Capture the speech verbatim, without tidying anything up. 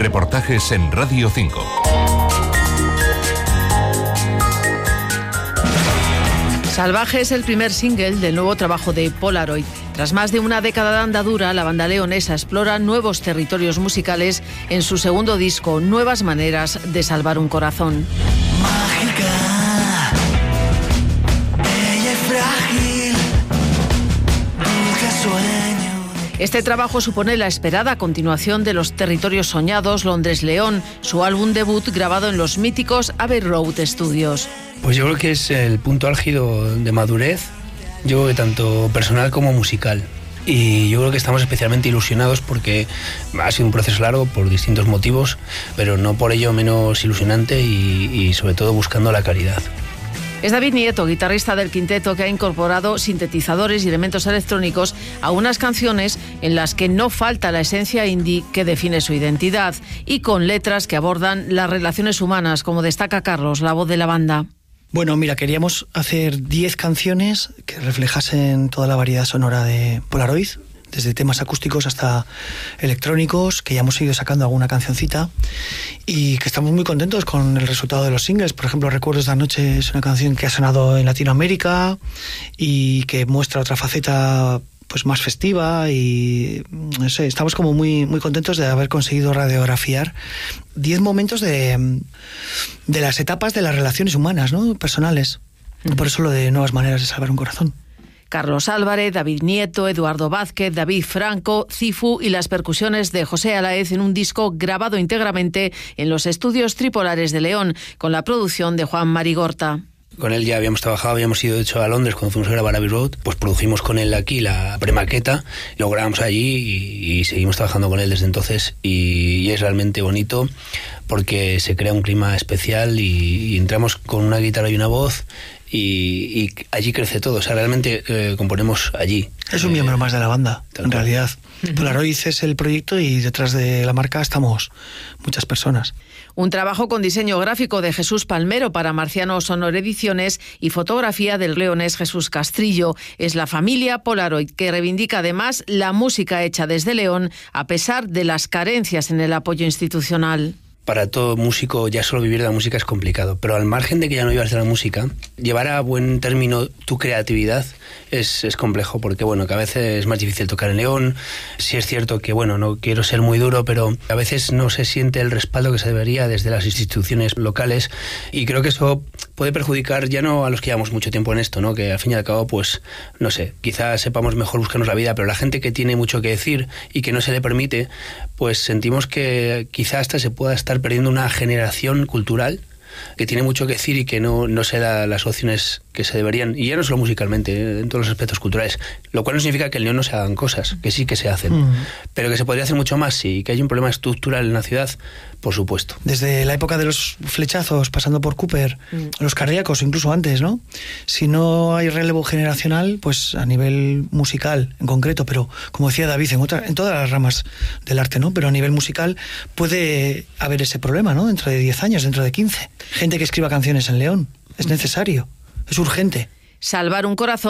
Reportajes en Radio cinco. Salvaje es el primer single del nuevo trabajo de Polaroid. Tras más de una década de andadura, la banda leonesa explora nuevos territorios musicales en su segundo disco, Nuevas maneras de salvar un corazón. Mágica, bella y frágil, dulce sueño. Este trabajo supone la esperada continuación de Los territorios soñados, Londres-León, su álbum debut grabado en los míticos Abbey Road Studios. Pues yo creo que es el punto álgido de madurez, yo creo que tanto personal como musical. Y yo creo que estamos especialmente ilusionados porque ha sido un proceso largo por distintos motivos, pero no por ello menos ilusionante y, y sobre todo buscando la calidad. Es David Nieto, guitarrista del quinteto, que ha incorporado sintetizadores y elementos electrónicos a unas canciones en las que no falta la esencia indie que define su identidad y con letras que abordan las relaciones humanas, como destaca Carlos, la voz de la banda. Bueno, mira, queríamos hacer diez canciones que reflejasen toda la variedad sonora de Polaroid, desde temas acústicos hasta electrónicos, que ya hemos ido sacando alguna cancioncita y que estamos muy contentos con el resultado de los singles. Por ejemplo, Recuerdos de Anoche es una canción que ha sonado en Latinoamérica y que muestra otra faceta pues más festiva y no sé, estamos como muy, muy contentos de haber conseguido radiografiar diez momentos de, de las etapas de las relaciones humanas, ¿no? Personales. Uh-huh. Por eso lo de Nuevas maneras de salvar un corazón. Carlos Álvarez, David Nieto, Eduardo Vázquez, David Franco, Cifu y las percusiones de José Alaez en un disco grabado íntegramente en los estudios Tripolares de León, con la producción de Juan Marigorta. Con él ya habíamos trabajado, habíamos ido de hecho a Londres cuando fuimos a grabar Abbey Road, pues produjimos con él aquí la premaqueta, lo grabamos allí y, y seguimos trabajando con él desde entonces y, y es realmente bonito porque se crea un clima especial y, y entramos con una guitarra y una voz y, y allí crece todo, o sea, realmente eh, componemos allí. Es un eh, miembro más de la banda, en cual. realidad. Uh-huh. Polaroid es el proyecto y detrás de la marca estamos muchas personas. Un trabajo con diseño gráfico de Jesús Palmero para Marciano Sonor Ediciones y fotografía del leonés Jesús Castrillo. Es la familia Polaroid, que reivindica además la música hecha desde León a pesar de las carencias en el apoyo institucional. Para todo músico ya solo vivir de la música es complicado, pero al margen de que ya no vivas de la música, llevar a buen término tu creatividad es, es complejo, porque bueno, que a veces es más difícil tocar en León. Sí es cierto que bueno, no quiero ser muy duro, pero a veces no se siente el respaldo que se debería desde las instituciones locales y creo que eso puede perjudicar ya no a los que llevamos mucho tiempo en esto, ¿no? Que al fin y al cabo, pues, no sé, quizás sepamos mejor buscarnos la vida, pero la gente que tiene mucho que decir y que no se le permite, pues sentimos que quizás hasta se pueda estar perdiendo una generación cultural que tiene mucho que decir y que no, no se da las opciones que se deberían, y ya no solo musicalmente, en todos los aspectos culturales, lo cual no significa que en León no se hagan cosas, que sí que se hacen, mm. pero que se podría hacer mucho más, sí, que hay un problema estructural en la ciudad, por supuesto. Desde la época de los flechazos, pasando por Cooper, mm. los cardíacos, incluso antes, ¿no? Si no hay relevo generacional, pues a nivel musical en concreto, pero como decía David, en, otra, en todas las ramas del arte, ¿no? Pero a nivel musical puede haber ese problema, ¿no? Dentro de diez años, dentro de quince. Gente que escriba canciones en León, es necesario, es urgente. Salvar un corazón